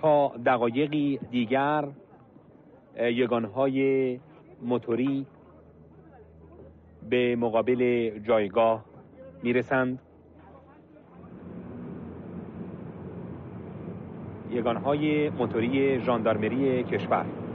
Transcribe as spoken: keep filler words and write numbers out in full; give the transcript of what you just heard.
تا دقایقی دیگر یگانهای موتوری به مقابل جایگاه میرسند. یگانهای موتوری ژاندارمری کشور